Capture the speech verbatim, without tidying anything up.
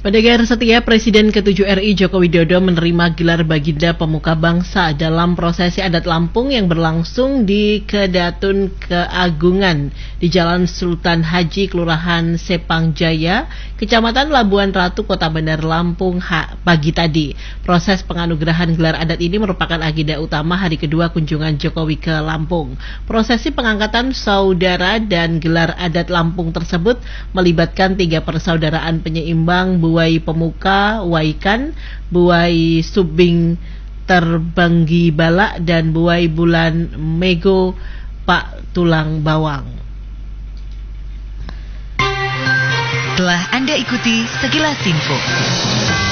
Pendengar setia, Presiden ketujuh R I Joko Widodo menerima gelar Baginda Pemuka Bangsa dalam prosesi adat Lampung yang berlangsung di Kedatun Keagungan di Jalan Sultan Haji, Kelurahan Sepang Jaya, Kecamatan Labuan Ratu, Kota Bandar Lampung pagi tadi. Proses penganugerahan gelar adat ini merupakan agenda utama hari kedua kunjungan Jokowi ke Lampung. Prosesi pengangkatan saudara dan gelar adat Lampung tersebut melibatkan tiga persaudaraan penyeimbang Buai Pemuka, Waikan, Buai Subing Terbanggi Balak, dan Buai Bulan Mego Pak Tulang Bawang. Telah Anda ikuti sekilas info.